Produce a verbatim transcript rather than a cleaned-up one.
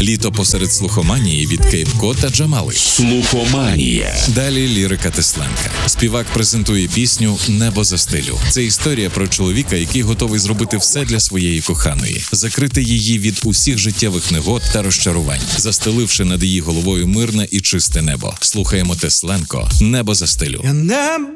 Літо посеред слухоманії від Кейпко та Джамали. Слухоманія. Далі лірика Тесленка. Співак презентує пісню «Небо за стилю». Це історія про чоловіка, який готовий зробити все для своєї коханої. Закрити її від усіх життєвих негод та розчарувань, застеливши над її головою мирне і чисте небо. Слухаємо Тесленко «Небо за стилю». Небо